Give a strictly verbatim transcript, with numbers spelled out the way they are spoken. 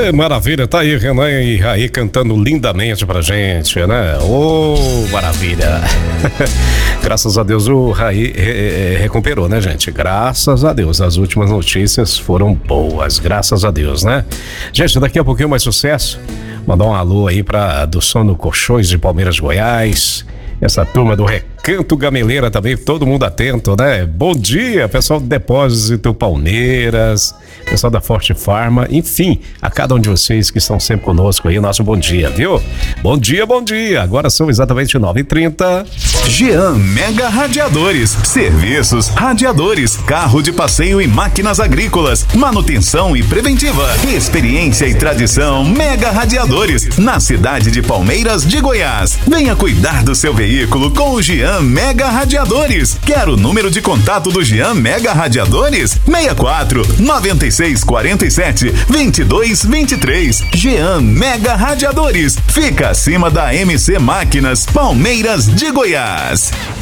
É, maravilha, tá aí Renan e Raí cantando lindamente pra gente, né? Ô, oh, maravilha. Graças a Deus o Raí re- recuperou, né, gente? Graças a Deus, as últimas notícias foram boas, graças a Deus, né? Gente, daqui a pouquinho mais sucesso. Mandar um alô aí pra do Sono Colchões de Palmeiras, Goiás. Essa turma do Recanto Gameleira também, todo mundo atento, né? Bom dia, pessoal do Depósito Palmeiras, pessoal da Forte Farma, enfim, a cada um de vocês que estão sempre conosco aí, nosso bom dia, viu? Bom dia, bom dia. Agora são exatamente nove e trinta. Jean Mega Radiadores, serviços, radiadores, carro de passeio e máquinas agrícolas, manutenção e preventiva, experiência e tradição. Mega Radiadores, na cidade de Palmeiras de Goiás. Venha cuidar do seu veículo com o Jean Mega Radiadores. Quer o número de contato do Jean Mega Radiadores? seis quatro nove seis quatro sete dois dois dois três. Jean Mega Radiadores, fica acima da M C Máquinas, Palmeiras de Goiás.